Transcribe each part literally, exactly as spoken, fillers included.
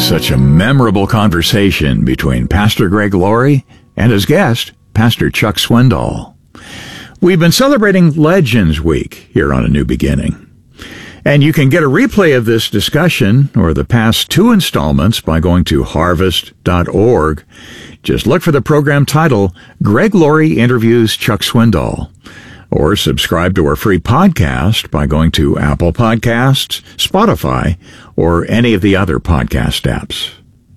such a memorable conversation between Pastor Greg Laurie and his guest, Pastor Chuck Swindoll. We've been celebrating Legends Week here on A New Beginning. And you can get a replay of this discussion or the past two installments by going to harvest dot org. Just look for the program title, Greg Laurie Interviews Chuck Swindoll. Or subscribe to our free podcast by going to Apple Podcasts, Spotify, or any of the other podcast apps.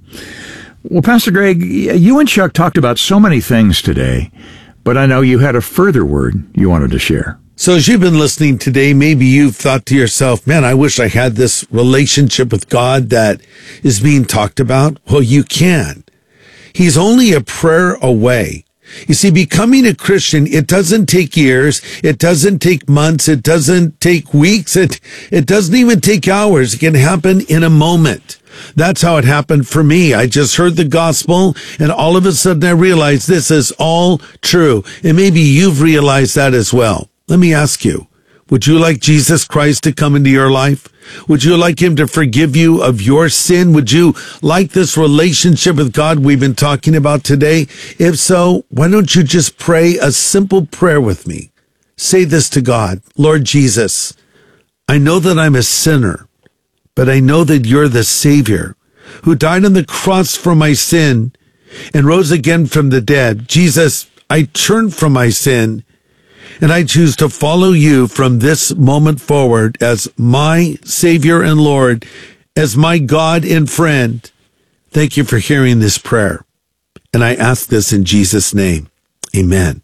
Well, Pastor Greg, you and Chuck talked about so many things today, but I know you had a further word you wanted to share. So as you've been listening today, maybe you've thought to yourself, man, I wish I had this relationship with God that is being talked about. Well, you can. He's only a prayer away. You see, becoming a Christian, it doesn't take years. It doesn't take months. It doesn't take weeks. It, it doesn't even take hours. It can happen in a moment. That's how it happened for me. I just heard the gospel, and all of a sudden I realized this is all true. And maybe you've realized that as well. Let me ask you, would you like Jesus Christ to come into your life? Would you like him to forgive you of your sin? Would you like this relationship with God we've been talking about today? If so, why don't you just pray a simple prayer with me? Say this to God, Lord Jesus, I know that I'm a sinner, but I know that you're the Savior who died on the cross for my sin and rose again from the dead. Jesus, I turn from my sin and I choose to follow you from this moment forward as my Savior and Lord, as my God and friend. Thank you for hearing this prayer. And I ask this in Jesus' name. Amen.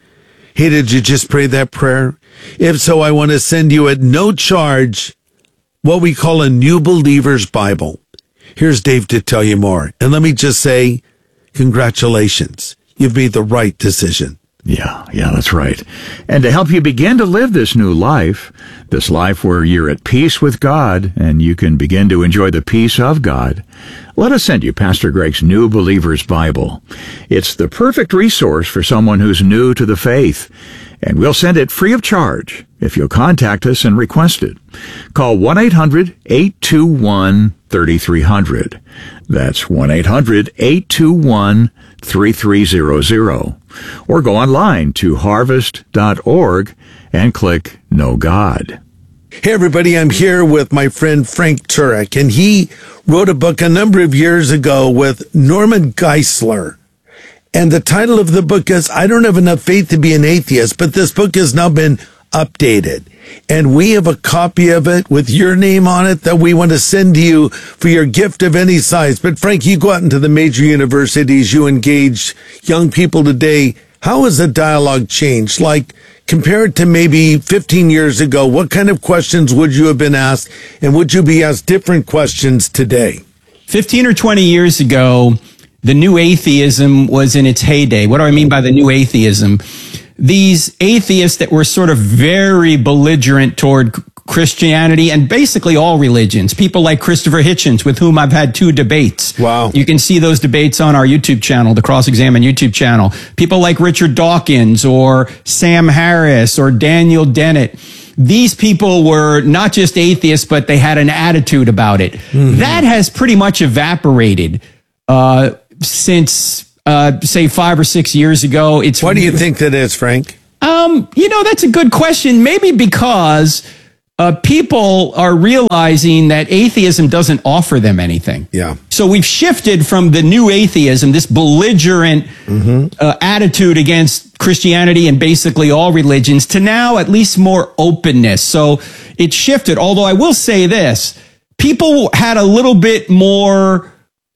Hey, did you just pray that prayer? If so, I want to send you at no charge what we call a New Believer's Bible. Here's Dave to tell you more. And let me just say, congratulations. You've made the right decision. Yeah, yeah, that's right. And to help you begin to live this new life, this life where you're at peace with God and you can begin to enjoy the peace of God, let us send you Pastor Greg's New Believer's Bible. It's the perfect resource for someone who's new to the faith, and we'll send it free of charge if you'll contact us and request it. Call one eight hundred, eight two one, three three zero zero. That's one eight hundred, eight two one, three three zero zero. Or go online to harvest dot org and click Know God. Hey everybody, I'm here with my friend Frank Turek, and he wrote a book a number of years ago with Norman Geisler. And the title of the book is, I Don't Have Enough Faith to Be an Atheist, but this book has now been updated. And we have a copy of it with your name on it that we want to send to you for your gift of any size. But Frank, you go out into the major universities, you engage young people today. How has the dialogue changed? Like, compared to maybe fifteen years ago, what kind of questions would you have been asked? And would you be asked different questions today? fifteen or twenty years ago, the new atheism was in its heyday. What do I mean by the new atheism? These atheists that were sort of very belligerent toward Christianity and basically all religions. People like Christopher Hitchens, with whom I've had two debates. Wow. You can see those debates on our YouTube channel, the Cross Examine YouTube channel. People like Richard Dawkins or Sam Harris or Daniel Dennett. These people were not just atheists, but they had an attitude about it. Mm-hmm. That has pretty much evaporated uh, since... Uh, say five or six years ago. It's Why do you think that is, Frank? Um, you know, that's a good question. Maybe because uh, people are realizing that atheism doesn't offer them anything. Yeah. So we've shifted from the new atheism, this belligerent mm-hmm. uh, attitude against Christianity and basically all religions, to now at least more openness. So it shifted. Although I will say this, people had a little bit more...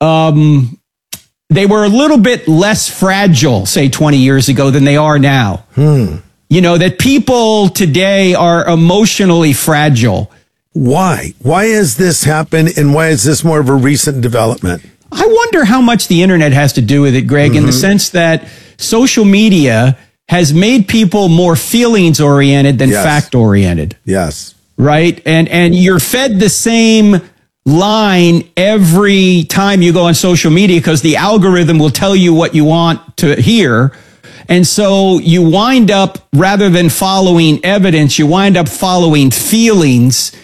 Um, They were a little bit less fragile, say, twenty years ago than they are now. Hmm. You know, that people today are emotionally fragile. Why? Why has this happened, and why is this more of a recent development? I wonder how much the internet has to do with it, Greg, mm-hmm. in the sense that social media has made people more feelings-oriented than yes. fact-oriented. Yes. Right? And and you're fed the same line every time you go on social media because the algorithm will tell you what you want to hear. And so you wind up, rather than following evidence, you wind up following feelings.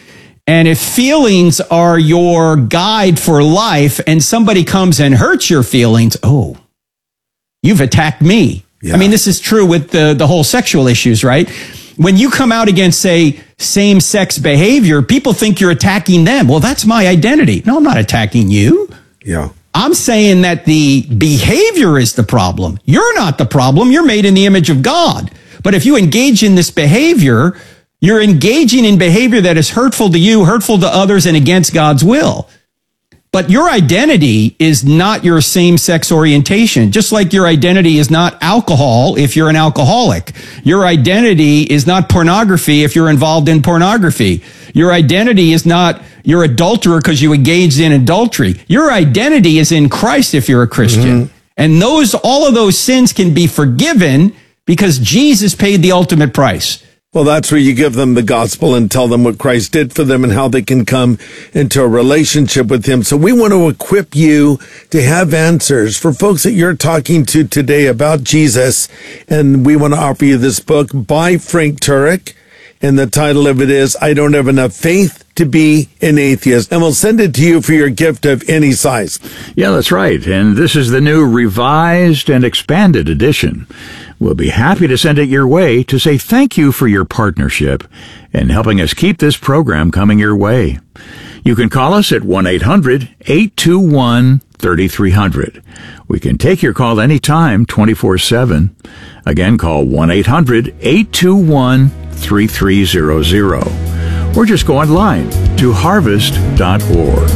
And if feelings are your guide for life and somebody comes and hurts your feelings, oh, you've attacked me. Yeah. I mean, this is true with the, the whole sexual issues, right? When you come out against, say, same-sex behavior, people think you're attacking them. Well, that's my identity. No, I'm not attacking you. Yeah. I'm saying that the behavior is the problem. You're not the problem. You're made in the image of God. But if you engage in this behavior, you're engaging in behavior that is hurtful to you, hurtful to others, and against God's will. But your identity is not your same-sex orientation, just like your identity is not alcohol if you're an alcoholic. Your identity is not pornography if you're involved in pornography. Your identity is not you're adulterer because you engaged in adultery. Your identity is in Christ if you're a Christian. Mm-hmm. And those all of those sins can be forgiven because Jesus paid the ultimate price. Well, that's where you give them the gospel and tell them what Christ did for them and how they can come into a relationship with him. So we want to equip you to have answers for folks that you're talking to today about Jesus. And we want to offer you this book by Frank Turek. And the title of it is, I Don't Have Enough Faith to Be an Atheist. And we'll send it to you for your gift of any size. Yeah, that's right. And this is the new revised and expanded edition. We'll be happy to send it your way to say thank you for your partnership in helping us keep this program coming your way. You can call us at one eight hundred eight two one three three zero zero. We can take your call anytime, twenty-four seven. Again, call one eight hundred eight two one three three zero zero. Or just go online to harvest dot org.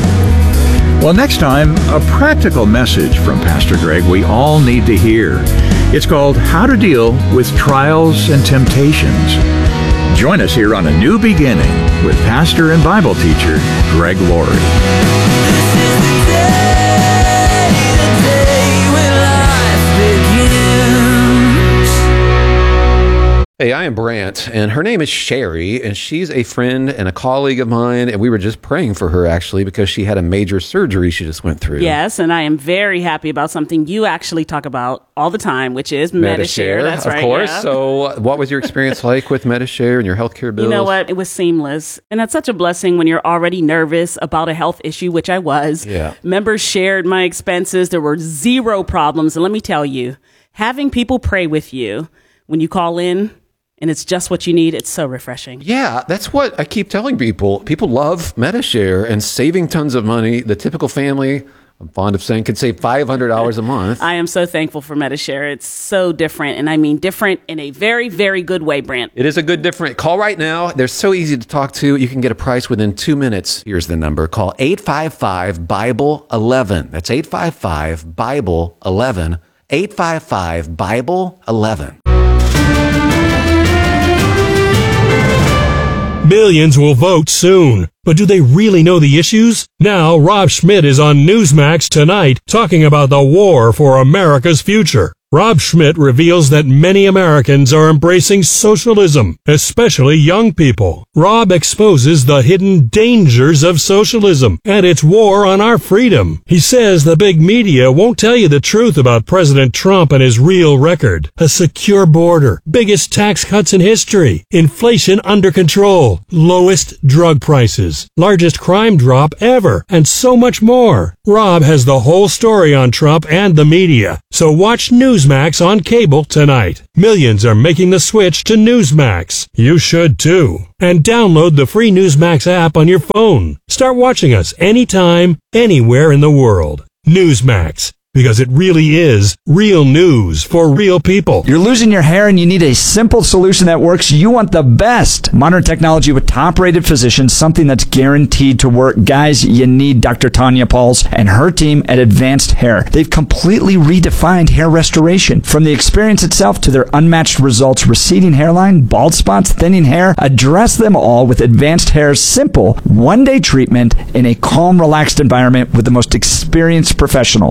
Well, next time, a practical message from Pastor Greg we all need to hear. It's called How to Deal with Trials and Temptations. Join us here on A New Beginning with pastor and Bible teacher Greg Laurie. This is the day, the day when life begins. Hey, I am Brant, and her name is Sherry, and she's a friend and a colleague of mine, and we were just praying for her, actually, because she had a major surgery she just went through. Yes, and I am very happy about something you actually talk about all the time, which is Medi-Share. Medi-Share, That's of right, course. yeah. So what was your experience like with Medi-Share and your healthcare bills? You know what? It was seamless. And that's such a blessing when you're already nervous about a health issue, which I was. Yeah. Members shared my expenses. There were zero problems. And let me tell you, having people pray with you when you call in, and it's just what you need, it's so refreshing. Yeah, that's what I keep telling people. People love Medi-Share and saving tons of money. The typical family, I'm fond of saying, can save five hundred dollars a month. I am so thankful for Medi-Share. It's so different, and I mean different in a very, very good way, Brant. It is a good different. Call right now. They're so easy to talk to. You can get a price within two minutes. Here's the number. Call eight five five Bible eleven. That's eight five five Bible eleven. eight five five Bible eleven. Millions will vote soon, but do they really know the issues? Now, Rob Schmidt is on Newsmax tonight talking about the war for America's future. Rob Schmidt reveals that many Americans are embracing socialism, especially young people. Rob exposes the hidden dangers of socialism and its war on our freedom. He says the big media won't tell you the truth about President Trump and his real record. A secure border, biggest tax cuts in history, inflation under control, lowest drug prices, largest crime drop ever, and so much more. Rob has the whole story on Trump and the media, so watch Newsmax on cable tonight. Millions are making the switch to Newsmax. You should too. And download the free Newsmax app on your phone. Start watching us anytime, anywhere in the world. Newsmax. Because it really is real news for real people. You're losing your hair and you need a simple solution that works. You want the best. Modern technology with top-rated physicians, something that's guaranteed to work. Guys, you need Doctor Tanya Pauls and her team at Advanced Hair. They've completely redefined hair restoration. From the experience itself to their unmatched results, receding hairline, bald spots, thinning hair, address them all with Advanced Hair's simple one-day treatment in a calm, relaxed environment with the most experienced professionals. Advanced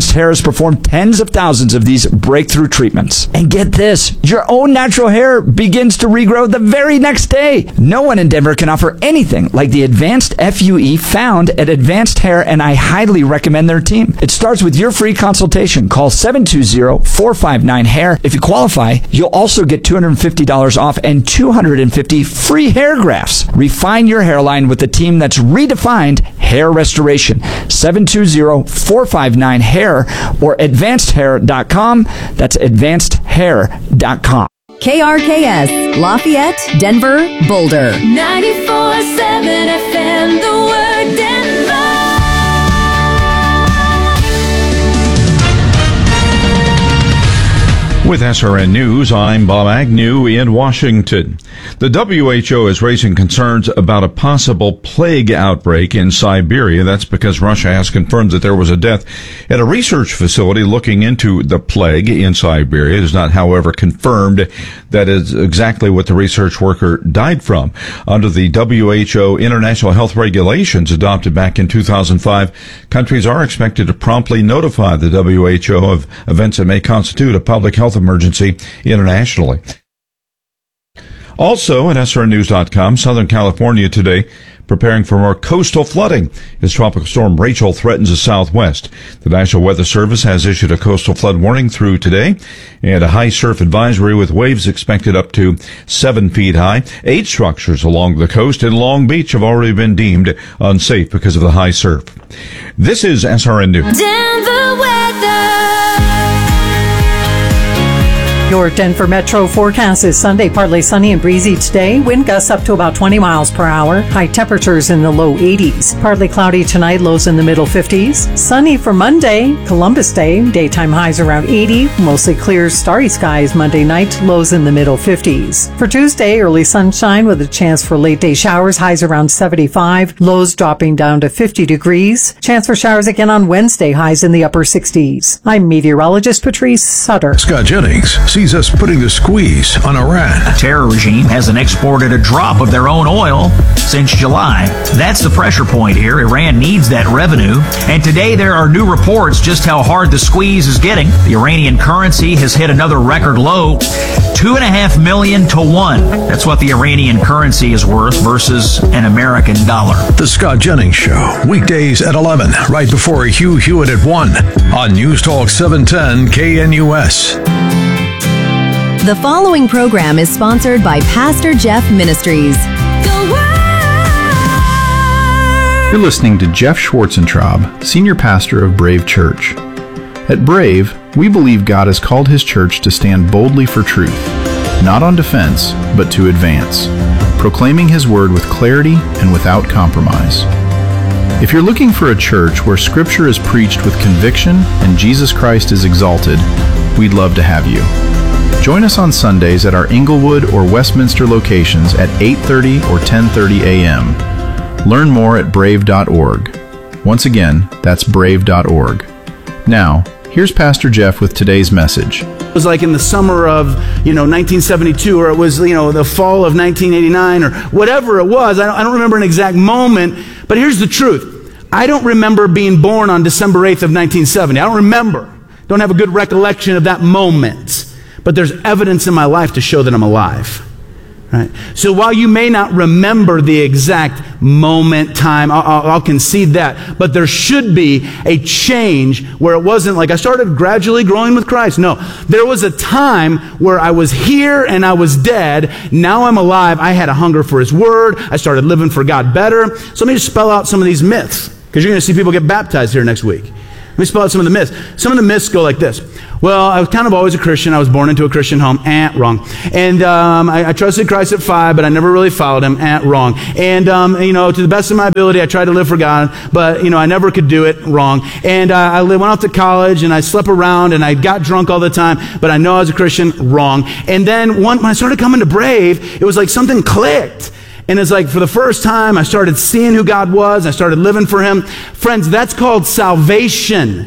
Advanced Hair has performed tens of thousands of these breakthrough treatments. And get this, your own natural hair begins to regrow the very next day. No one in Denver can offer anything like the Advanced F U E found at Advanced Hair, and I highly recommend their team. It starts with your free consultation. Call seven two zero, four five nine, hair. If you qualify, you'll also get two hundred fifty dollars off and two hundred fifty free hair grafts. Refine your hairline with a team that's redefined hair restoration. seven two zero, four five nine, hair or advanced hair dot com. That's advanced hair dot com. K R K S, Lafayette, Denver, Boulder. ninety-four point seven F M, the word Denver. With S R N News, I'm Bob Agnew in Washington. The W H O is raising concerns about a possible plague outbreak in Siberia. That's because Russia has confirmed that there was a death at a research facility looking into the plague in Siberia. It is not, however, confirmed that is exactly what the research worker died from. Under the W H O international health regulations adopted back in two thousand five, countries are expected to promptly notify the W H O of events that may constitute a public health emergency internationally. Also at S R N news dot com, Southern California today preparing for more coastal flooding as Tropical Storm Rachel threatens the southwest. The National Weather Service has issued a coastal flood warning through today and a high surf advisory with waves expected up to seven feet high. Eight structures along the coast in Long Beach have already been deemed unsafe because of the high surf. This is S R N News. Denver weather. Your Denver Metro forecast is Sunday, partly sunny and breezy today. Wind gusts up to about twenty miles per hour. High temperatures in the low eighties. Partly cloudy tonight, lows in the middle fifties. Sunny for Monday, Columbus Day. Daytime highs around eighty. Mostly clear, starry skies Monday night, lows in the middle fifties. For Tuesday, early sunshine with a chance for late day showers. Highs around seventy-five. Lows dropping down to fifty degrees. Chance for showers again on Wednesday. Highs in the upper sixties. I'm meteorologist Patrice Sutter. Scott Jennings sees us putting the squeeze on Iran. The terror regime hasn't exported a drop of their own oil since July. That's the pressure point here. Iran needs that revenue. And today there are new reports just how hard the squeeze is getting. The Iranian currency has hit another record low, two and a half million to one. That's what the Iranian currency is worth versus an American dollar. The Scott Jennings Show, weekdays at eleven, right before Hugh Hewitt at one on News Talk seven ten K N U S. The following program is sponsored by Pastor Jeff Ministries. You're listening to Jeff Schwarzentraub, Senior Pastor of Brave Church. At Brave, we believe God has called His church to stand boldly for truth, not on defense, but to advance, proclaiming His word with clarity and without compromise. If you're looking for a church where Scripture is preached with conviction and Jesus Christ is exalted, we'd love to have you. Join us on Sundays at our Inglewood or Westminster locations at eight thirty or ten thirty a.m. Learn more at brave dot org. Once again, that's brave dot org. Now, here's Pastor Jeff with today's message. It was like in the summer of, you know, nineteen seventy-two, or it was, you know, the fall of nineteen eighty-nine, or whatever it was. I don't, I don't remember an exact moment, but here's the truth. I don't remember being born on December eighth of nineteen seventy. I don't remember. Don't have a good recollection of that moment. But there's evidence in my life to show that I'm alive. Right? So while you may not remember the exact moment, time, I'll, I'll, I'll concede that, but there should be a change where it wasn't like I started gradually growing with Christ. No, there was a time where I was here and I was dead. Now I'm alive. I had a hunger for His Word. I started living for God better. So let me just spell out some of these myths, because you're going to see people get baptized here next week. Let me spell out some of the myths. Some of the myths go like this. Well, I was kind of always a Christian. I was born into a Christian home. Eh, wrong. And um, I, I trusted Christ at five, but I never really followed Him. Eh, wrong. And, um, you know, to the best of my ability, I tried to live for God, but, you know, I never could do it. Wrong. And uh, I went off to college, and I slept around, and I got drunk all the time, but I know I was a Christian. Wrong. And then one, when I started coming to Brave, it was like something clicked. And it's like for the first time, I started seeing who God was. I started living for Him. Friends, that's called salvation.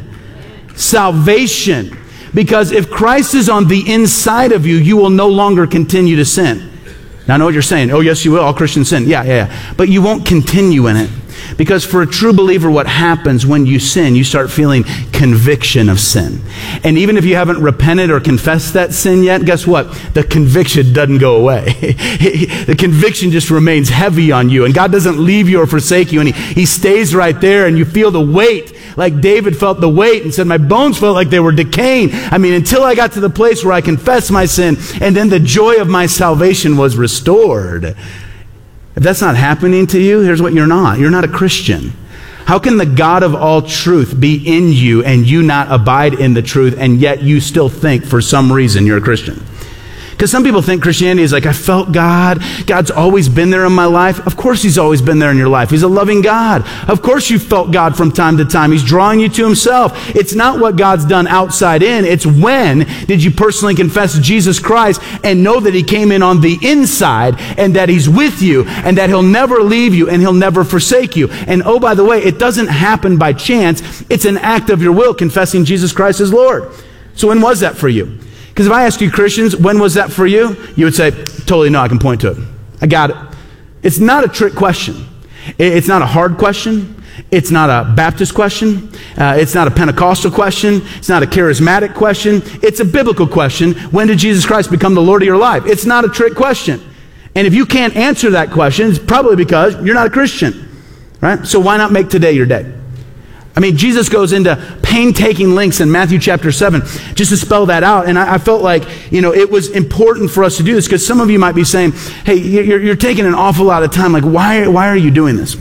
Salvation. Because if Christ is on the inside of you, you will no longer continue to sin. Now I know what you're saying. Oh, yes, you will. All Christians sin. Yeah, yeah, yeah. But you won't continue in it. Because for a true believer, what happens when you sin, you start feeling conviction of sin. And even if you haven't repented or confessed that sin yet, guess what? The conviction doesn't go away. The conviction just remains heavy on you. And God doesn't leave you or forsake you. And he, he stays right there, and you feel the weight, like David felt the weight and said, my bones felt like they were decaying. I mean, until I got to the place where I confessed my sin, and then the joy of my salvation was restored. If that's not happening to you, here's what you're not. You're not a Christian. How can the God of all truth be in you and you not abide in the truth, and yet you still think for some reason you're a Christian? Because some people think Christianity is like, I felt God. God's always been there in my life. Of course he's always been there in your life. He's a loving God. Of course you felt God from time to time. He's drawing you to himself. It's not what God's done outside in. It's when did you personally confess Jesus Christ and know that he came in on the inside, and that he's with you, and that he'll never leave you, and he'll never forsake you. And oh, by the way, it doesn't happen by chance. It's an act of your will, confessing Jesus Christ as Lord. So when was that for you? Because if I ask you Christians, when was that for you? You would say, totally no, I can point to it. I got it. It's not a trick question. It's not a hard question. It's not a Baptist question. Uh, it's not a Pentecostal question. It's not a charismatic question. It's a biblical question. When did Jesus Christ become the Lord of your life? It's not a trick question. And if you can't answer that question, it's probably because you're not a Christian. Right? So why not make today your day? I mean, Jesus goes into painstaking lengths in Matthew chapter seven just to spell that out. And I, I felt like, you know, it was important for us to do this, because some of you might be saying, hey, you're, you're taking an awful lot of time. Like, why, why are you doing this?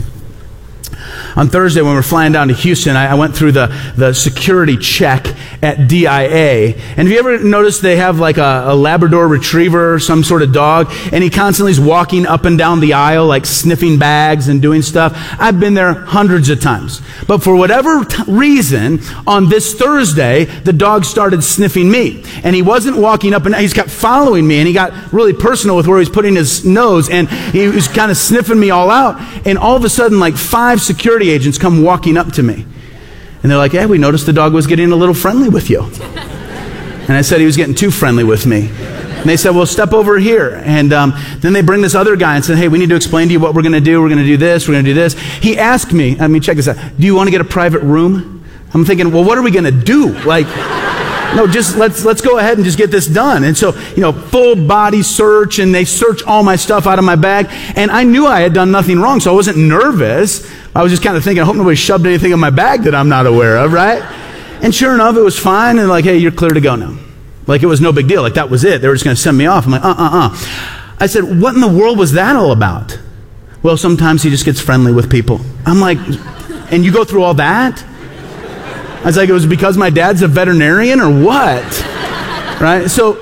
On Thursday, when we were flying down to Houston, I, I went through the, the security check at D I A. And have you ever noticed they have like a, a Labrador retriever or some sort of dog, and he constantly is walking up and down the aisle, like sniffing bags and doing stuff? I've been there hundreds of times. But for whatever t- reason, on this Thursday, the dog started sniffing me. And he wasn't walking up and down, he kept following me, and he got really personal with where he was putting his nose, and he was kind of sniffing me all out. And all of a sudden, like five security agents come walking up to me. And they're like, hey, we noticed the dog was getting a little friendly with you. And I said he was getting too friendly with me. And they said, well, step over here. And um, then they bring this other guy and said, hey, we need to explain to you what we're going to do. We're going to do this. We're going to do this. He asked me, I mean, check this out. Do you want to get a private room? I'm thinking, well, what are we going to do? Like, no, just let's let's go ahead and just get this done. And so, you know, full body search, and they search all my stuff out of my bag. And I knew I had done nothing wrong, so I wasn't nervous. I was just kind of thinking, I hope nobody shoved anything in my bag that I'm not aware of, right? And sure enough, it was fine. And like, hey, you're clear to go now. Like, it was no big deal. Like, that was it. They were just going to send me off. I'm like, uh-uh-uh. I said, what in the world was that all about? Well, sometimes he just gets friendly with people. I'm like, and you go through all that? I was like, it was because my dad's a veterinarian or what? Right? So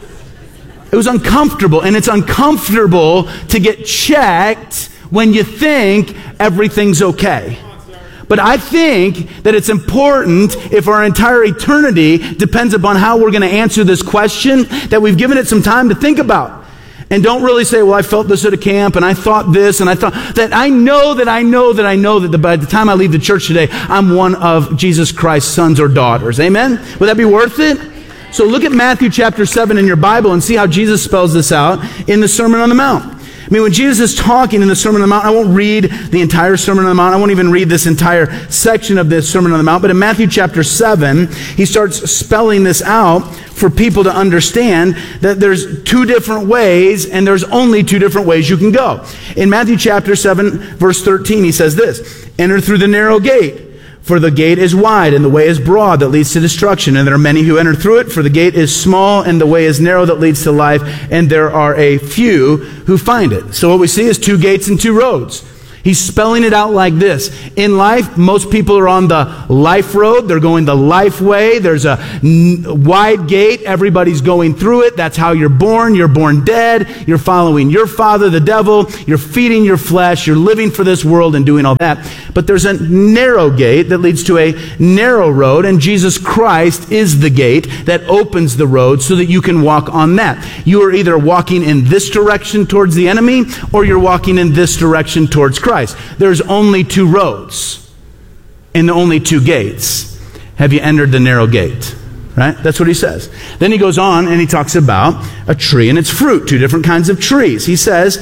it was uncomfortable, and it's uncomfortable to get checked when you think everything's okay. But I think that it's important, if our entire eternity depends upon how we're going to answer this question, that we've given it some time to think about. And don't really say, well, I felt this at a camp, and I thought this, and I thought that I know that I know that I know that by the time I leave the church today, I'm one of Jesus Christ's sons or daughters. Amen? Would that be worth it? So look at Matthew chapter seven in your Bible and see how Jesus spells this out in the Sermon on the Mount. I mean, when Jesus is talking in the Sermon on the Mount, I won't read the entire Sermon on the Mount. I won't even read this entire section of this Sermon on the Mount. But in Matthew chapter seven, he starts spelling this out for people to understand that there's two different ways, and there's only two different ways you can go. In Matthew chapter seven, verse thirteen, he says this, enter through the narrow gate. For the gate is wide and the way is broad that leads to destruction, and there are many who enter through it. For the gate is small and the way is narrow that leads to life, and there are a few who find it. So what we see is two gates and two roads. He's spelling it out like this. In life, most people are on the life road. They're going the life way. There's a n- wide gate. Everybody's going through it. That's how you're born. You're born dead. You're following your father, the devil. You're feeding your flesh. You're living for this world and doing all that. But there's a narrow gate that leads to a narrow road, and Jesus Christ is the gate that opens the road so that you can walk on that. You are either walking in this direction towards the enemy, or you're walking in this direction towards Christ. There's only two roads and only two gates. Have you entered the narrow gate? Right? That's what he says. Then he goes on and he talks about a tree and its fruit, two different kinds of trees. He says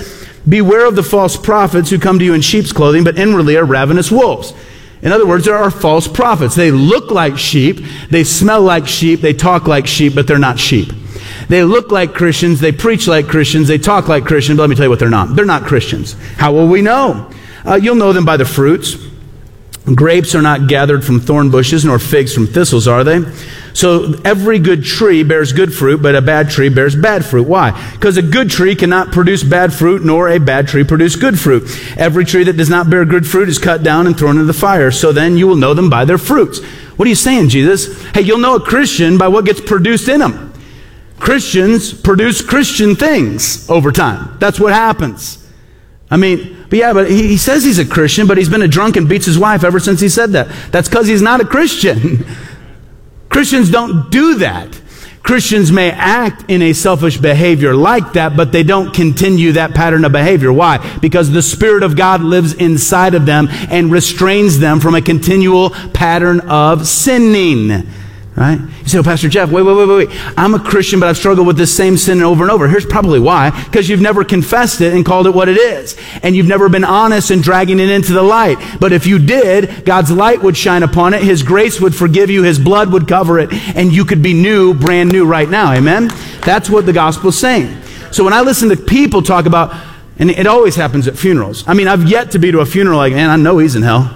Beware of the false prophets who come to you in sheep's clothing, but inwardly are ravenous wolves. In other words, there are false prophets. They look like sheep, they smell like sheep, they talk like sheep, but they're not sheep. They look like Christians, they preach like Christians, they talk like Christians, but let me tell you what they're not. They're not Christians. How will we know? Uh, you'll know them by the fruits. Grapes are not gathered from thorn bushes, nor figs from thistles, are they? So every good tree bears good fruit, but a bad tree bears bad fruit. Why? Because a good tree cannot produce bad fruit, nor a bad tree produce good fruit. Every tree that does not bear good fruit is cut down and thrown into the fire. So then you will know them by their fruits. What are you saying, Jesus? Hey, you'll know a Christian by what gets produced in them. Christians produce Christian things over time. That's what happens. I mean, but yeah, but he, he says he's a Christian, but he's been a drunk and beats his wife ever since he said that. That's because he's not a Christian. Christians don't do that. Christians may act in a selfish behavior like that, but they don't continue that pattern of behavior. Why? Because the Spirit of God lives inside of them and restrains them from a continual pattern of sinning. Right? You say, oh, Pastor Jeff, wait, wait, wait, wait, wait. I'm a Christian, but I've struggled with this same sin over and over. Here's probably why. Because you've never confessed it and called it what it is. And you've never been honest in dragging it into the light. But if you did, God's light would shine upon it. His grace would forgive you. His blood would cover it. And you could be new, brand new right now. Amen? That's what the gospel's saying. So when I listen to people talk about, and it always happens at funerals. I mean, I've yet to be to a funeral like, man, I know he's in hell.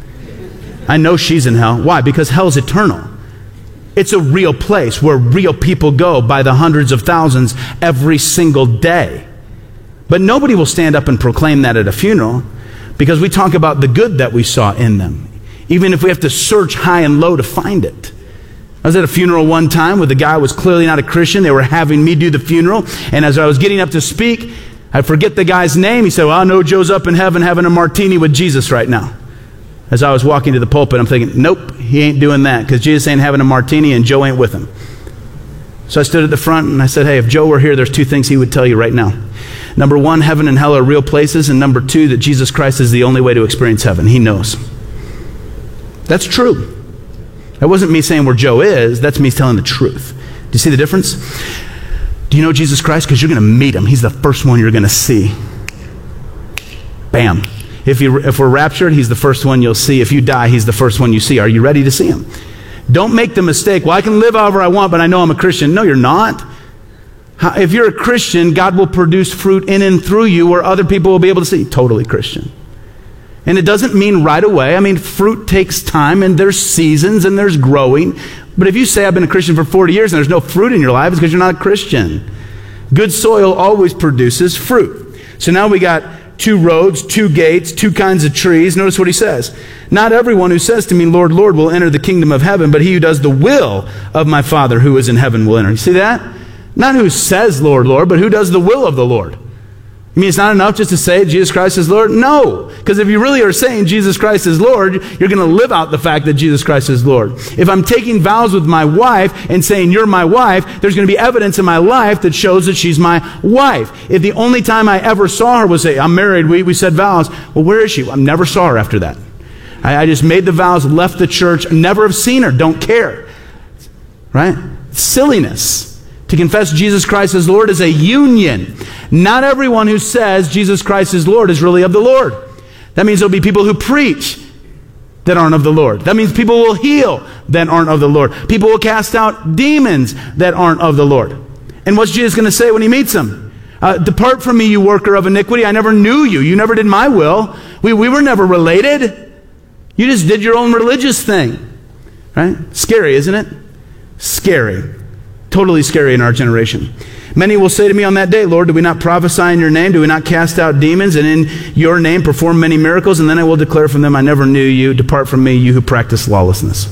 I know she's in hell. Why? Because hell's eternal. It's a real place where real people go by the hundreds of thousands every single day. But nobody will stand up and proclaim that at a funeral because we talk about the good that we saw in them, even if we have to search high and low to find it. I was at a funeral one time where the guy was clearly not a Christian. They were having me do the funeral, and as I was getting up to speak, I forget the guy's name. He said, well, I know Joe's up in heaven having a martini with Jesus right now. As I was walking to the pulpit, I'm thinking, nope, he ain't doing that because Jesus ain't having a martini and Joe ain't with him. So I stood at the front and I said, hey, if Joe were here, there's two things he would tell you right now. Number one, heaven and hell are real places. And number two, that Jesus Christ is the only way to experience heaven. He knows. That's true. That wasn't me saying where Joe is. That's me telling the truth. Do you see the difference? Do you know Jesus Christ? Because you're going to meet him. He's the first one you're going to see. Bam. If, you, if we're raptured, he's the first one you'll see. If you die, he's the first one you see. Are you ready to see him? Don't make the mistake, well, I can live however I want, but I know I'm a Christian. No, you're not. If you're a Christian, God will produce fruit in and through you where other people will be able to see. Totally Christian. And it doesn't mean right away. I mean, fruit takes time, and there's seasons, and there's growing. But if you say, I've been a Christian for forty years, and there's no fruit in your life, it's because you're not a Christian. Good soil always produces fruit. So now we got two roads, two gates, two kinds of trees. Notice what he says. Not everyone who says to me, Lord, Lord, will enter the kingdom of heaven, but he who does the will of my Father who is in heaven will enter. You see that? Not who says, Lord, Lord, but who does the will of the Lord. I mean, it's not enough just to say Jesus Christ is Lord? No. Because if you really are saying Jesus Christ is Lord, you're going to live out the fact that Jesus Christ is Lord. If I'm taking vows with my wife and saying you're my wife, there's going to be evidence in my life that shows that she's my wife. If the only time I ever saw her was say, I'm married, we, we said vows, well, where is she? I never saw her after that. I, I just made the vows, left the church, never have seen her, don't care. Right? Silliness. To confess Jesus Christ as Lord is a union. Not everyone who says Jesus Christ is Lord is really of the Lord. That means there'll be people who preach that aren't of the Lord. That means people will heal that aren't of the Lord. People will cast out demons that aren't of the Lord. And what's Jesus going to say when he meets them? Uh, Depart from me, you worker of iniquity. I never knew you. You never did my will. We, we were never related. You just did your own religious thing. Right? Scary, isn't it? Scary. Totally scary in our generation. Many will say to me on that day, Lord, do we not prophesy in your name? Do we not cast out demons and in your name perform many miracles? And then I will declare from them, I never knew you. Depart from me, you who practice lawlessness.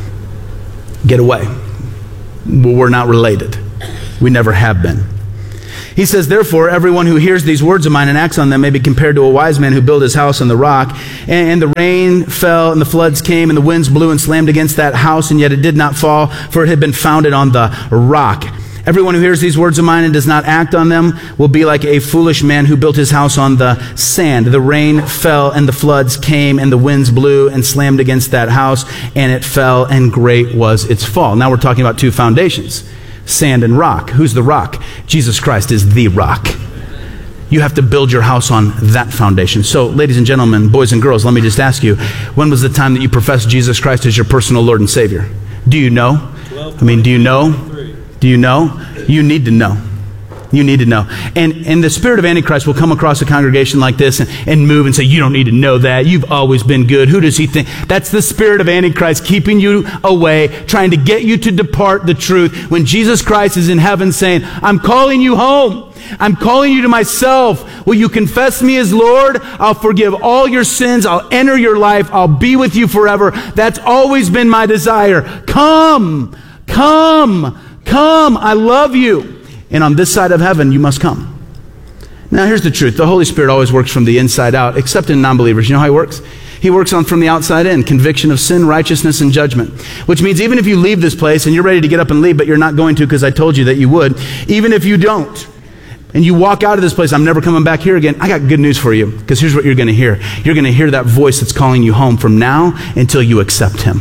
Get away. Well, we're not related. We never have been. He says, therefore, everyone who hears these words of mine and acts on them may be compared to a wise man who built his house on the rock. And, and the rain fell, and the floods came, and the winds blew and slammed against that house, and yet it did not fall, for it had been founded on the rock. Everyone who hears these words of mine and does not act on them will be like a foolish man who built his house on the sand. The rain fell, and the floods came, and the winds blew and slammed against that house, and it fell, and great was its fall. Now we're talking about two foundations. Sand and rock. Who's the rock? Jesus Christ is the rock. you have to build your house on that foundation. So, ladies and gentlemen, boys and girls, let me just ask you, when was the time that you professed Jesus Christ as your personal Lord and Savior? Do you know? I mean, do you know? Do you know? You need to know. You need to know. And and the spirit of Antichrist will come across a congregation like this and, and move and say, you don't need to know that. You've always been good. Who does he think? That's the spirit of Antichrist keeping you away, trying to get you to depart the truth. When Jesus Christ is in heaven saying, I'm calling you home. I'm calling you to myself. Will you confess me as Lord? I'll forgive all your sins. I'll enter your life. I'll be with you forever. That's always been my desire. Come, come, come. I love you. And on this side of heaven, you must come. Now, here's the truth. The Holy Spirit always works from the inside out, except in non-believers. You know how he works? He works on from the outside in, conviction of sin, righteousness, and judgment. Which means even if you leave this place and you're ready to get up and leave, but you're not going to because I told you that you would, even if you don't, and you walk out of this place, I'm never coming back here again, I got good news for you, because here's what you're going to hear. You're going to hear that voice that's calling you home from now until you accept him.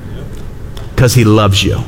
Because he loves you.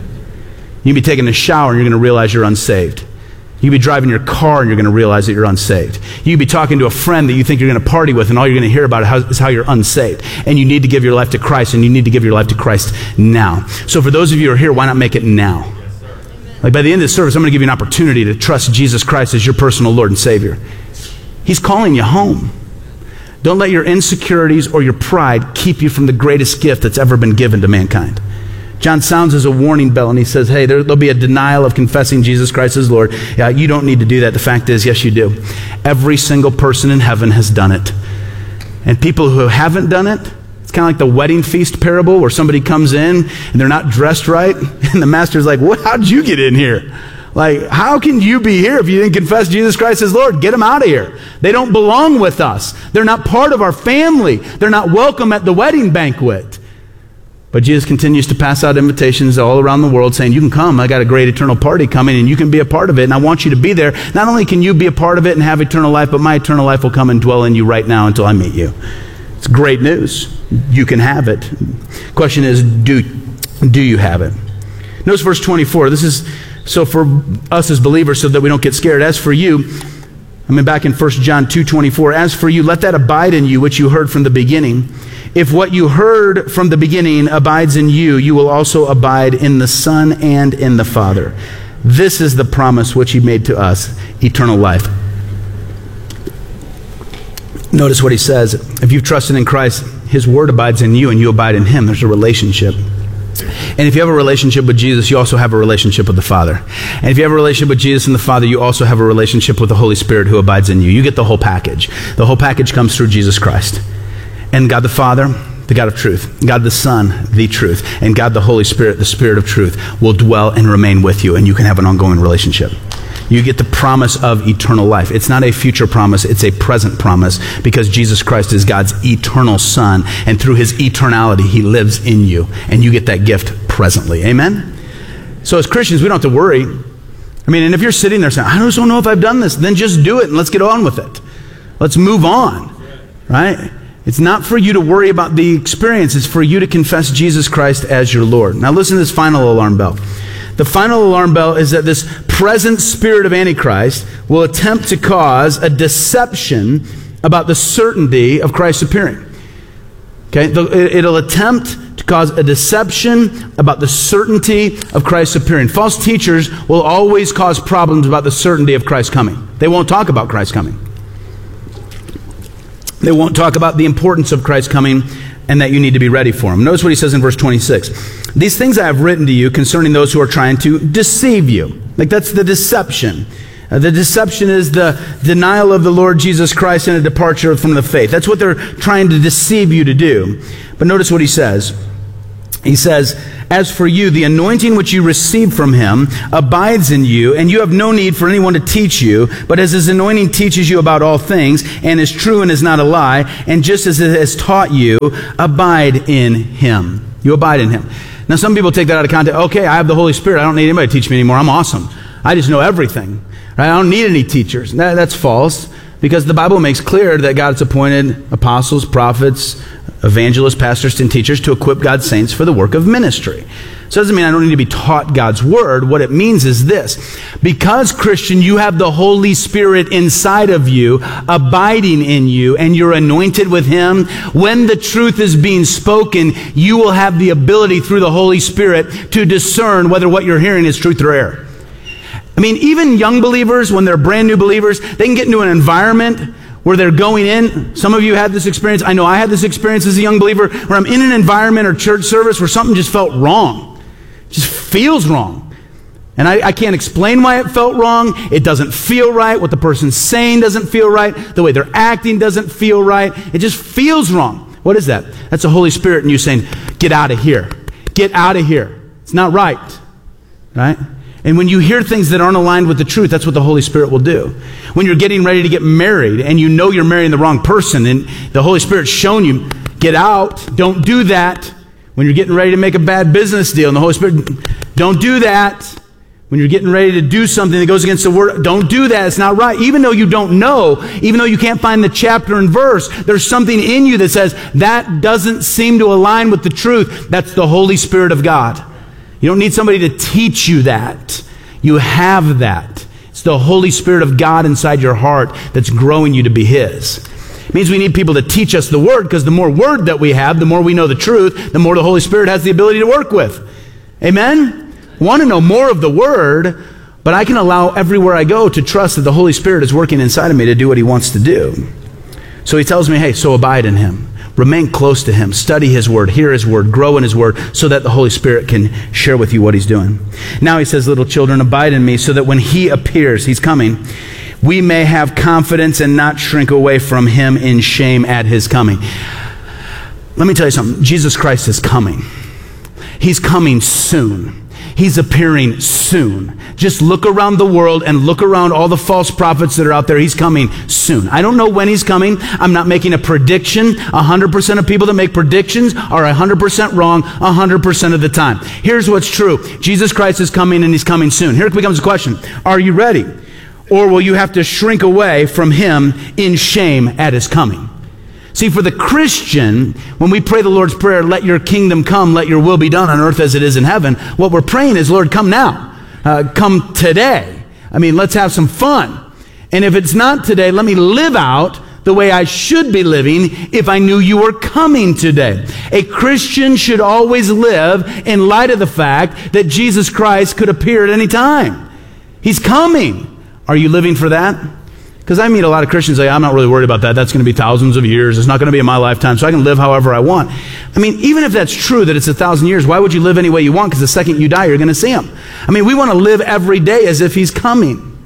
You can be taking a shower and you're going to realize you're unsaved. You can be driving your car and you're going to realize that you're unsaved. You can be talking to a friend that you think you're going to party with and all you're going to hear about is how you're unsaved. And you need to give your life to Christ, and you need to give your life to Christ now. So for those of you who are here, why not make it now? Like by the end of the service, I'm going to give you an opportunity to trust Jesus Christ as your personal Lord and Savior. He's calling you home. Don't let your insecurities or your pride keep you from the greatest gift that's ever been given to mankind. John sounds as a warning bell, and he says, hey, there, there'll be a denial of confessing Jesus Christ as Lord. Yeah, you don't need to do that. The fact is, yes, you do. Every single person in heaven has done it. And people who haven't done it, it's kind of like the wedding feast parable where somebody comes in and they're not dressed right, and the master's like, what? How'd you get in here? Like, how can you be here if you didn't confess Jesus Christ as Lord? Get them out of here. They don't belong with us. They're not part of our family. They're not welcome at the wedding banquet. But Jesus continues to pass out invitations all around the world saying, you can come. I got a great eternal party coming and you can be a part of it. And I want you to be there. Not only can you be a part of it and have eternal life, but my eternal life will come and dwell in you right now until I meet you. It's great news. You can have it. Question is, do, do you have it? Notice verse twenty-four. This is so for us as believers so that we don't get scared. As for you, I mean back in First John two twenty-four, as for you, let that abide in you which you heard from the beginning. If what you heard from the beginning abides in you, you will also abide in the Son and in the Father. This is the promise which he made to us, eternal life. Notice what he says. If you've trusted in Christ, his word abides in you and you abide in him. There's a relationship. And if you have a relationship with Jesus, you also have a relationship with the Father. And if you have a relationship with Jesus and the Father, you also have a relationship with the Holy Spirit who abides in you. You get the whole package. The whole package comes through Jesus Christ. And God the Father, the God of truth, God the Son, the truth, and God the Holy Spirit, the Spirit of truth, will dwell and remain with you, and you can have an ongoing relationship. You get the promise of eternal life. It's not a future promise, it's a present promise, because Jesus Christ is God's eternal Son, and through his eternality, he lives in you, and you get that gift presently. Amen? So as Christians, we don't have to worry. I mean, and if you're sitting there saying, I just don't know if I've done this, then just do it, and let's get on with it. Let's move on, right? It's not for you to worry about the experience. It's for you to confess Jesus Christ as your Lord. Now listen to this final alarm bell. The final alarm bell is that this present spirit of Antichrist will attempt to cause a deception about the certainty of Christ's appearing. Okay? It'll attempt to cause a deception about the certainty of Christ's appearing. False teachers will always cause problems about the certainty of Christ's coming. They won't talk about Christ's coming. They won't talk about the importance of Christ's coming and that you need to be ready for him. Notice what he says in verse twenty-six. These things I have written to you concerning those who are trying to deceive you. Like that's the deception. Uh, the deception is the denial of the Lord Jesus Christ and a departure from the faith. That's what they're trying to deceive you to do. But notice what he says. He says, as for you, the anointing which you received from him abides in you, and you have no need for anyone to teach you, but as his anointing teaches you about all things, and is true and is not a lie, and just as it has taught you, abide in him. You abide in him. Now some people take that out of context. Okay, I have the Holy Spirit. I don't need anybody to teach me anymore. I'm awesome. I just know everything. Right? I don't need any teachers. That, that's false, because the Bible makes clear that God's appointed apostles, prophets, evangelists, pastors, and teachers to equip God's saints for the work of ministry. So it doesn't mean I don't need to be taught God's word. What it means is this. Because, Christian, you have the Holy Spirit inside of you, abiding in you, and you're anointed with Him, when the truth is being spoken, you will have the ability through the Holy Spirit to discern whether what you're hearing is truth or error. I mean, even young believers, when they're brand new believers, they can get into an environment where they're going in. Some of you had this experience. I know I had this experience as a young believer where I'm in an environment or church service where something just felt wrong. Just feels wrong. And I, I can't explain why it felt wrong. It doesn't feel right. What the person's saying doesn't feel right. The way they're acting doesn't feel right. It just feels wrong. What is that? That's the Holy Spirit and you saying, get out of here. Get out of here. It's not right. Right? And when you hear things that aren't aligned with the truth, that's what the Holy Spirit will do. When you're getting ready to get married and you know you're marrying the wrong person and the Holy Spirit's shown you, get out. Don't do that. When you're getting ready to make a bad business deal and the Holy Spirit, don't do that. When you're getting ready to do something that goes against the Word, don't do that. It's not right. Even though you don't know, even though you can't find the chapter and verse, there's something in you that says, that doesn't seem to align with the truth. That's the Holy Spirit of God. You don't need somebody to teach you that. You have that. It's the Holy Spirit of God inside your heart that's growing you to be His. It means we need people to teach us the Word, because the more Word that we have, the more we know the truth, the more the Holy Spirit has the ability to work with. Amen? I want to know more of the Word, but I can allow everywhere I go to trust that the Holy Spirit is working inside of me to do what He wants to do. So He tells me, hey, so abide in Him. Remain close to Him. Study His Word. Hear His Word. Grow in His Word so that the Holy Spirit can share with you what He's doing. Now He says, little children, abide in me so that when He appears, He's coming, we may have confidence and not shrink away from Him in shame at His coming. Let me tell you something. Jesus Christ is coming. He's coming soon. He's appearing soon. Just look around the world and look around all the false prophets that are out there. He's coming soon. I don't know when He's coming. I'm not making a prediction. one hundred percent of people that make predictions are one hundred percent wrong one hundred percent of the time. Here's what's true. Jesus Christ is coming and He's coming soon. Here becomes the question. Are you ready? Or will you have to shrink away from Him in shame at His coming? See, for the Christian, when we pray the Lord's Prayer, let your kingdom come, let your will be done on earth as it is in heaven, what we're praying is, Lord, come now. Uh, come today. I mean, let's have some fun. And if it's not today, let me live out the way I should be living if I knew you were coming today. A Christian should always live in light of the fact that Jesus Christ could appear at any time. He's coming. Are you living for that? Because I meet a lot of Christians say, I'm not really worried about that. That's going to be thousands of years. It's not going to be in my lifetime, so I can live however I want. I mean, even if that's true, that it's a thousand years, why would you live any way you want? Because the second you die, you're going to see Him. I mean, we want to live every day as if He's coming.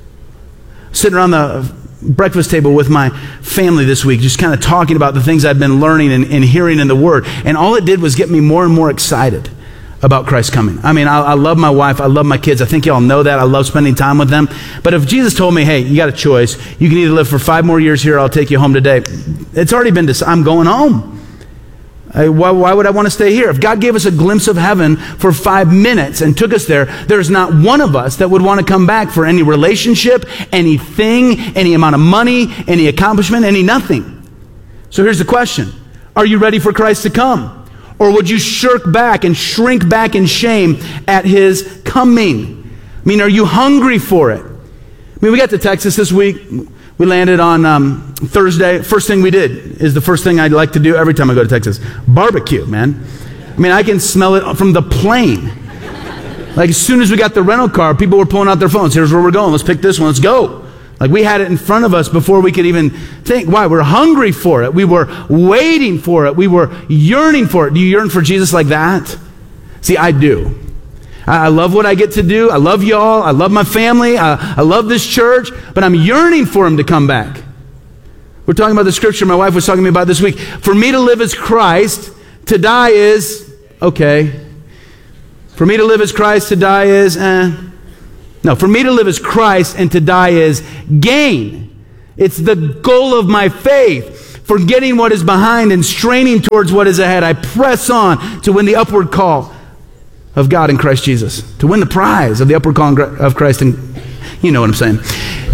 Sitting around the breakfast table with my family this week, just kind of talking about the things I've been learning and, and hearing in the Word. And all it did was get me more and more excited about Christ coming. I mean, I, I love my wife. I love my kids. I think y'all know that. I love spending time with them. But if Jesus told me, hey, you got a choice. You can either live for five more years here or I'll take you home today. It's already been decided. I'm going home. I, why, why would I want to stay here? If God gave us a glimpse of heaven for five minutes and took us there, there's not one of us that would want to come back for any relationship, anything, any amount of money, any accomplishment, any nothing. So here's the question. Are you ready for Christ to come? Or would you shirk back and shrink back in shame at His coming? I mean, are you hungry for it? I mean, we got to Texas this week. We landed on um, Thursday. First thing we did is the first thing I'd like to do every time I go to Texas. Barbecue, man. I mean, I can smell it from the plane. Like, as soon as we got the rental car, people were pulling out their phones. Here's where we're going. Let's pick this one. Let's go. Like, we had it in front of us before we could even think. Why? We're hungry for it. We were waiting for it. We were yearning for it. Do you yearn for Jesus like that? See, I do. I love what I get to do. I love y'all. I love my family. I, I love this church. But I'm yearning for Him to come back. We're talking about the scripture my wife was talking to me about this week. For me to live as Christ, to die is, okay. For me to live as Christ, to die is, eh. No, for me to live as Christ and to die is gain. It's the goal of my faith. Forgetting what is behind and straining towards what is ahead. I press on to win the upward call of God in Christ Jesus. To win the prize of the upward call of Christ. And you know what I'm saying.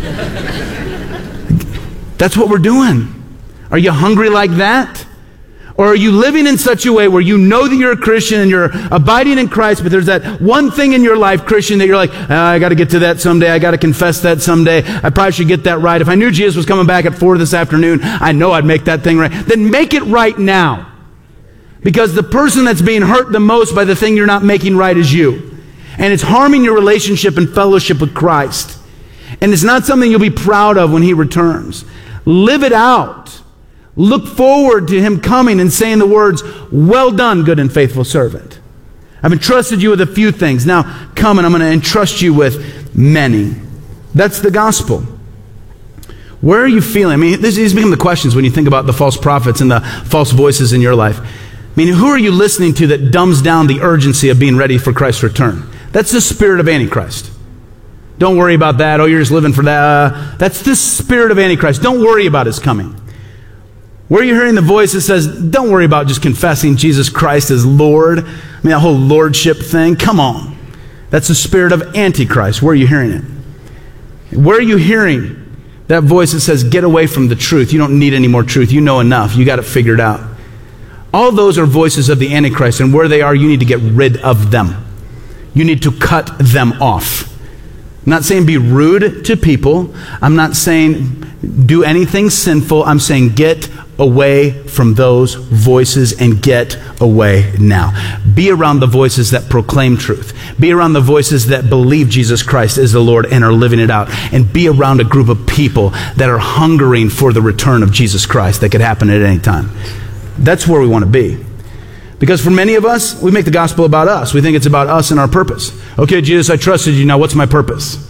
That's what we're doing. Are you hungry like that? Or are you living in such a way where you know that you're a Christian and you're abiding in Christ, but there's that one thing in your life, Christian, that you're like, oh, I got to get to that someday. I got to confess that someday. I probably should get that right. If I knew Jesus was coming back at four this afternoon, I know I'd make that thing right. Then make it right now. Because the person that's being hurt the most by the thing you're not making right is you. And it's harming your relationship and fellowship with Christ. And it's not something you'll be proud of when He returns. Live it out. Look forward to Him coming and saying the words, well done, good and faithful servant. I've entrusted you with a few things. Now come and I'm going to entrust you with many. That's the gospel. Where are you feeling? I mean, these become the questions when you think about the false prophets and the false voices in your life. I mean, who are you listening to that dumbs down the urgency of being ready for Christ's return? That's the spirit of Antichrist. Don't worry about that. Oh, you're just living for that. Uh, that's the spirit of Antichrist. Don't worry about His coming. Where are you hearing the voice that says, don't worry about just confessing Jesus Christ as Lord? I mean, that whole lordship thing. Come on. That's the spirit of Antichrist. Where are you hearing it? Where are you hearing that voice that says, get away from the truth? You don't need any more truth. You know enough. You got it figured out. All those are voices of the Antichrist, and where they are, you need to get rid of them. You need to cut them off. I'm not saying be rude to people. I'm not saying do anything sinful. I'm saying get away from those voices and get away now. Be around the voices that proclaim truth. Be around the voices that believe Jesus Christ is the Lord and are living it out. And be around a group of people that are hungering for the return of Jesus Christ that could happen at any time. That's where we want to be. Because for many of us, we make the gospel about us. We think it's about us and our purpose. Okay, Jesus, I trusted you. Now what's my purpose?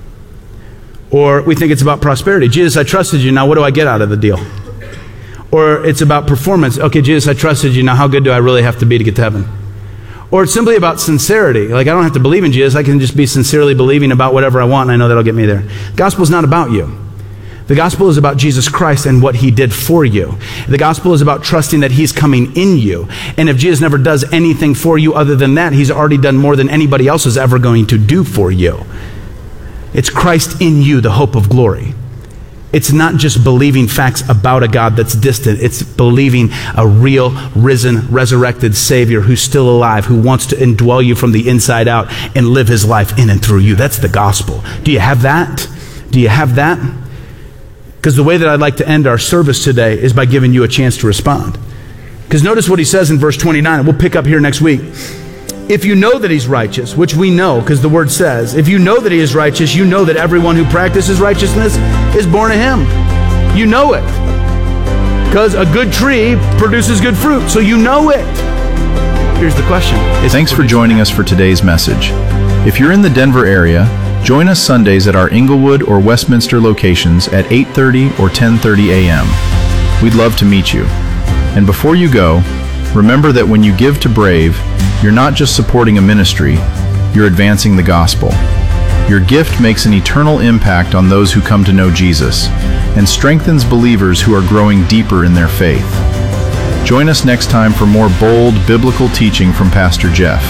Or we think it's about prosperity. Jesus, I trusted you. Now what do I get out of the deal? Or it's about performance. Okay, Jesus, I trusted you. Now how good do I really have to be to get to heaven? Or it's simply about sincerity. Like, I don't have to believe in Jesus. I can just be sincerely believing about whatever I want, and I know that'll get me there. The gospel is not about you. The gospel is about Jesus Christ and what He did for you. The gospel is about trusting that He's coming in you. And if Jesus never does anything for you other than that, He's already done more than anybody else is ever going to do for you. It's Christ in you, the hope of glory. It's not just believing facts about a God that's distant. It's believing a real, risen, resurrected Savior who's still alive, who wants to indwell you from the inside out and live His life in and through you. That's the gospel. Do you have that? Do you have that? Because the way that I'd like to end our service today is by giving you a chance to respond. Because notice what He says in verse twenty-nine, and we'll pick up here next week. If you know that He's righteous, which we know because the Word says, if you know that He is righteous, you know that everyone who practices righteousness is born of Him. You know it. Because a good tree produces good fruit, so you know it. Here's the question. Thanks for joining us for today's message. If you're in the Denver area, join us Sundays at our Inglewood or Westminster locations at eight thirty or ten thirty a m We'd love to meet you. And before you go, remember that when you give to Brave, you're not just supporting a ministry, you're advancing the gospel. Your gift makes an eternal impact on those who come to know Jesus and strengthens believers who are growing deeper in their faith. Join us next time for more bold biblical teaching from Pastor Jeff.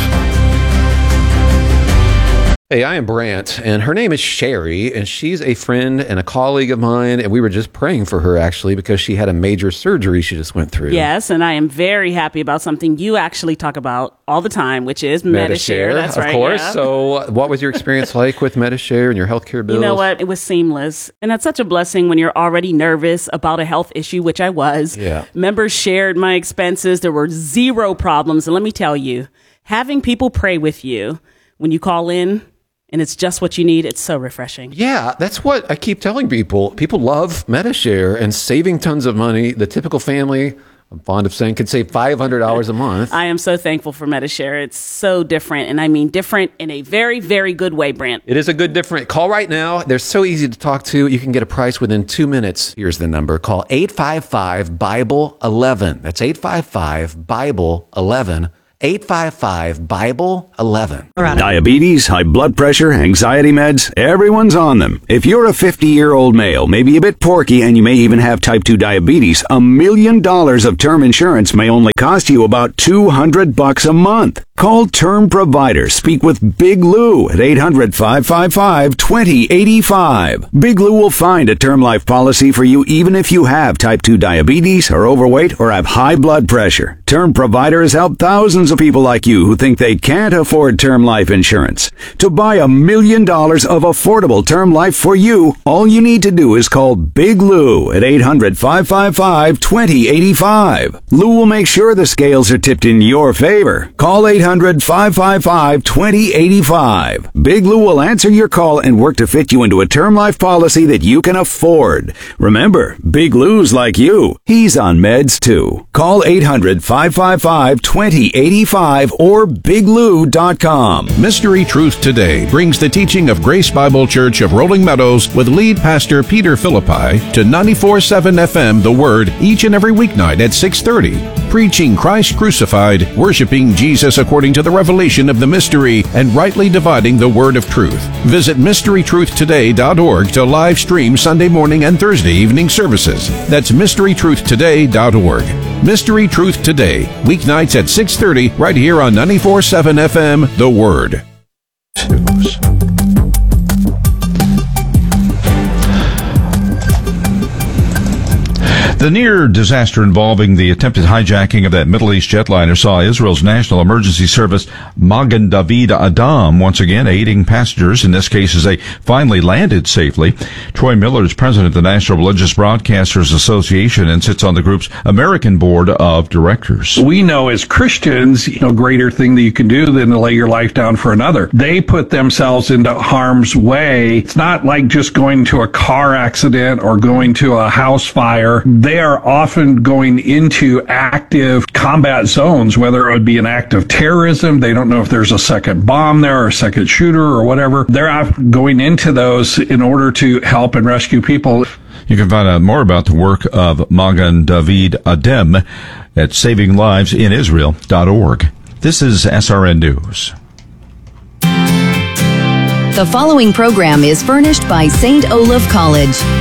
Hey, I am Brant, and her name is Sherry, and she's a friend and a colleague of mine, and we were just praying for her, actually, because she had a major surgery she just went through. Yes, and I am very happy about something you actually talk about all the time, which is Medi-Share. That's of right, course. yeah. So what was your experience like with Medi-Share and your healthcare bills? You know what? It was seamless. And that's such a blessing when you're already nervous about a health issue, which I was. Yeah. Members shared my expenses. There were zero problems. And let me tell you, having people pray with you when you call in, and it's just what you need, it's so refreshing. Yeah, that's what I keep telling people. People love Medi-Share and saving tons of money. The typical family, I'm fond of saying, could save five hundred dollars a month. I am so thankful for Medi-Share. It's so different, and I mean different in a very, very good way, Brant. It is a good different. Call right now. They're so easy to talk to. You can get a price within two minutes. Here's the number. Call eight five five, Bible eleven. That's eight five five, Bible eleven. eight five five, Bible eleven. Diabetes, high blood pressure, anxiety meds, everyone's on them. If you're a fifty-year-old male, maybe a bit porky, and you may even have type two diabetes, a million dollars of term insurance may only cost you about two hundred bucks a month. Call Term Provider. Speak with Big Lou at eight hundred, five five five, two zero eight five. Big Lou will find a term life policy for you even if you have type two diabetes, are overweight, or have high blood pressure. Term Provider has helped thousands of people like you who think they can't afford term life insurance. To buy a million dollars of affordable term life for you, all you need to do is call Big Lou at eight hundred, five five five, two zero eight five. Lou will make sure the scales are tipped in your favor. Call eight hundred, five five five, two zero eight five. Big Lou will answer your call and work to fit you into a term life policy that you can afford. Remember, Big Lou's like you. He's on meds too. Call eight hundred, five five five, two zero eight five or big lou dot com. Mystery Truth Today brings the teaching of Grace Bible Church of Rolling Meadows with lead pastor Peter Philippi to ninety-four point seven F M The Word each and every weeknight at six thirty. Preaching Christ crucified, worshiping Jesus according to the revelation of the mystery, and rightly dividing the word of truth. Visit mystery truth today dot org to live stream Sunday morning and Thursday evening services. That's mystery truth today dot org. Mystery Truth Today, weeknights at six thirty, right here on ninety-four point seven F M The Word. The near disaster involving the attempted hijacking of that Middle East jetliner saw Israel's National Emergency Service Magen David Adom once again aiding passengers, in this case as they finally landed safely. Troy Miller is president of the National Religious Broadcasters Association and sits on the group's American Board of Directors. We know as Christians, you know, greater thing that you can do than to lay your life down for another. They put themselves into harm's way. It's not like just going to a car accident or going to a house fire. They are often going into active combat zones, whether it would be an act of terrorism. They don't know if there's a second bomb there or a second shooter or whatever. They're going into those in order to help and rescue people. You can find out more about the work of Magen David Adom at saving lives in israel dot org. This is S R N News. The following program is furnished by Saint Olaf College.